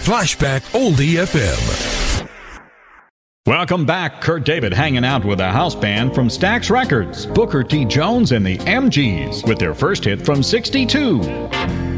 Flashback Oldie FM. Welcome back. Kurt David hanging out with a house band from Stax Records, Booker T. Jones and the MGs, with their first hit from '62.